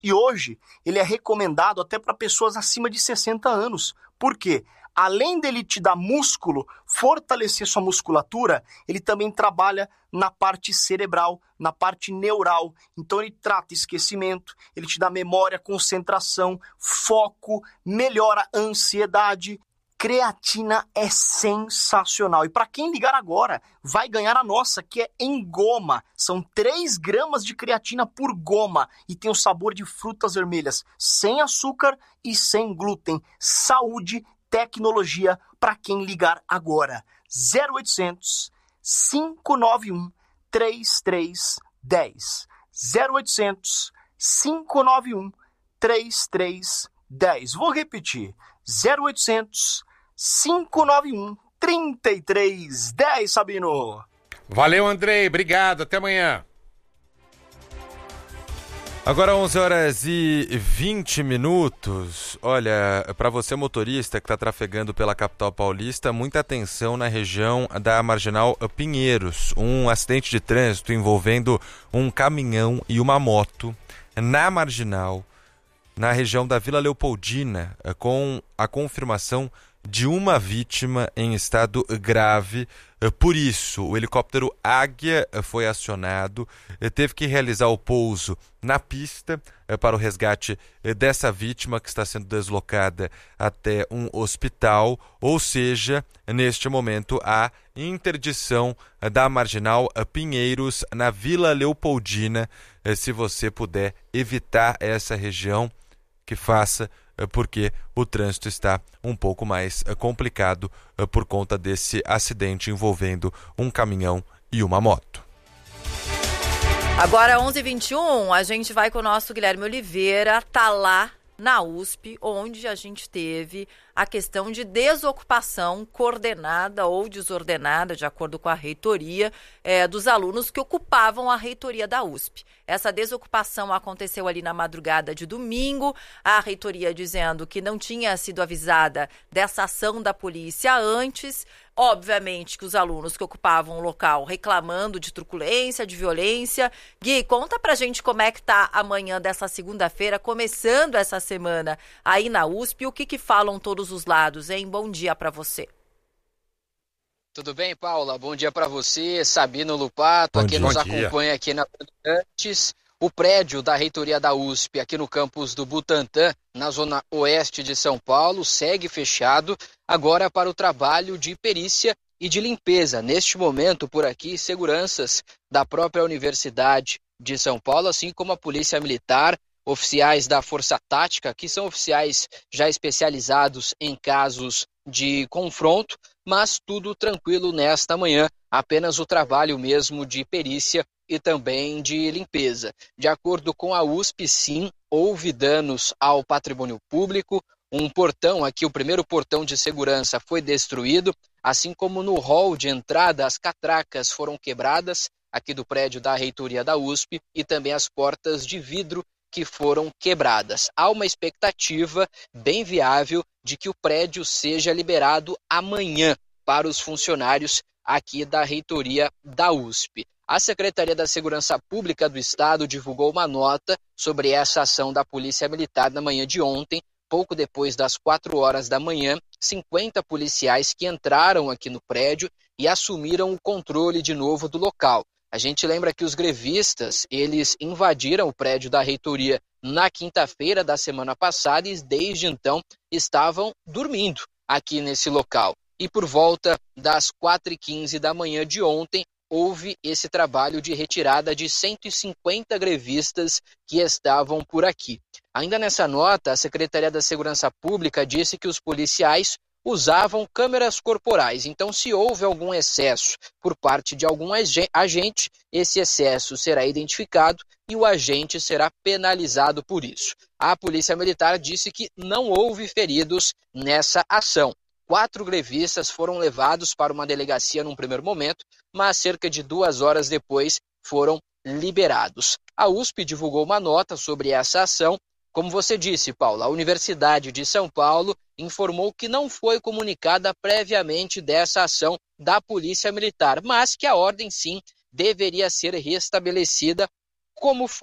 E hoje ele é recomendado até para pessoas acima de 60 anos. Por quê? Além dele te dar músculo, fortalecer sua musculatura, ele também trabalha na parte cerebral, na parte neural. Então ele trata esquecimento, ele te dá memória, concentração, foco, melhora a ansiedade. Creatina é sensacional. E para quem ligar agora, vai ganhar a nossa, que é em goma. São 3 gramas de creatina por goma e tem o sabor de frutas vermelhas, sem açúcar e sem glúten. Saúde, tecnologia, para quem ligar agora. 0800 591 3310. 0800 591 3310. Vou repetir. 0800 591 3310, Sabino. Valeu, Andrei. Obrigado. Até amanhã. Agora 11h20. Olha, para você motorista que está trafegando pela capital paulista, muita atenção na região da Marginal Pinheiros. Um acidente de trânsito envolvendo um caminhão e uma moto na Marginal, na região da Vila Leopoldina, com a confirmação de uma vítima em estado grave. Por isso, o helicóptero Águia foi acionado, teve que realizar o pouso na pista para o resgate dessa vítima, que está sendo deslocada até um hospital. Ou seja, neste momento, há interdição da Marginal Pinheiros na Vila Leopoldina. Se você puder evitar essa região, que faça, porque o trânsito está um pouco mais complicado por conta desse acidente envolvendo um caminhão e uma moto. Agora 11h21, a gente vai com o nosso Guilherme Oliveira, tá lá na USP, onde a gente teve a questão de desocupação coordenada ou desordenada, de acordo com a reitoria, dos alunos que ocupavam a reitoria da USP. Essa desocupação aconteceu ali na madrugada de domingo, a reitoria dizendo que não tinha sido avisada dessa ação da polícia antes. Obviamente que os alunos que ocupavam o local reclamando de truculência, de violência. Gui, conta pra gente como é que tá amanhã dessa segunda-feira, começando essa semana aí na USP, o que falam todos os lados, hein? Bom dia pra você. Tudo bem, Paula? Bom dia para você, Sabino Lupato, a quem nos acompanha aqui na Bandeirantes. O prédio da reitoria da USP, aqui no campus do Butantã, na zona oeste de São Paulo, segue fechado agora para o trabalho de perícia e de limpeza. Neste momento, por aqui, seguranças da própria Universidade de São Paulo, assim como a Polícia Militar, oficiais da Força Tática, que são oficiais já especializados em casos de confronto, mas tudo tranquilo nesta manhã, apenas o trabalho mesmo de perícia e também de limpeza. De acordo com a USP, sim, houve danos ao patrimônio público. Um portão aqui, o primeiro portão de segurança, foi destruído, assim como no hall de entrada, as catracas foram quebradas aqui do prédio da reitoria da USP e também as portas de vidro que foram quebradas. Há uma expectativa bem viável de que o prédio seja liberado amanhã para os funcionários aqui da reitoria da USP. A Secretaria da Segurança Pública do Estado divulgou uma nota sobre essa ação da Polícia Militar na manhã de ontem. Pouco depois das 4 horas da manhã, 50 policiais que entraram aqui no prédio e assumiram o controle de novo do local. A gente lembra que os grevistas, eles invadiram o prédio da reitoria na quinta-feira da semana passada e desde então estavam dormindo aqui nesse local. E por volta das 4h15 da manhã de ontem, houve esse trabalho de retirada de 150 grevistas que estavam por aqui. Ainda nessa nota, a Secretaria da Segurança Pública disse que os policiais usavam câmeras corporais. Então, se houve algum excesso por parte de algum agente, esse excesso será identificado e o agente será penalizado por isso. A Polícia Militar disse que não houve feridos nessa ação. 4 grevistas foram levados para uma delegacia num primeiro momento, mas cerca de 2 horas depois foram liberados. A USP divulgou uma nota sobre essa ação. Como você disse, Paula, a Universidade de São Paulo informou que não foi comunicada previamente dessa ação da Polícia Militar, mas que a ordem, sim, deveria ser restabelecida como foi.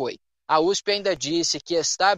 A USP ainda disse que está